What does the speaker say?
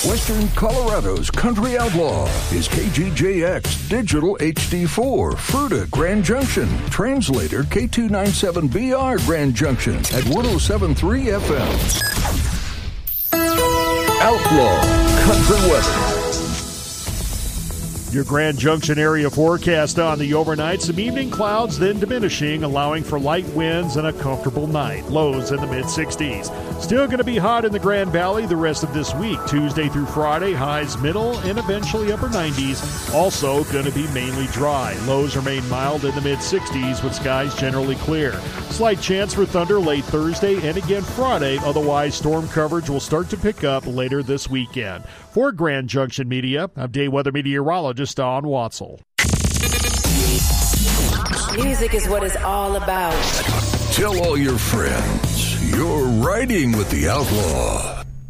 Western Colorado's Country Outlaw is KGJX Digital HD4, Fruita, Grand Junction. Translator K297BR, Grand Junction at 107.3 FM. Outlaw Country Weather. Your Grand Junction area forecast on the overnight. Some evening clouds, then diminishing, allowing for light winds and a comfortable night. Lows in the mid-60s. Still going to be hot in the Grand Valley the rest of this week. Tuesday through Friday, highs middle and eventually upper 90s. Also going to be mainly dry. Lows remain mild in the mid-60s with skies generally clear. Slight chance for thunder late Thursday and again Friday. Otherwise, storm coverage will start to pick up later this weekend. For Grand Junction Media, I'm day weather meteorologist Don Watzel. Music is what it's all about. Tell all your friends you're riding with the Outlaw.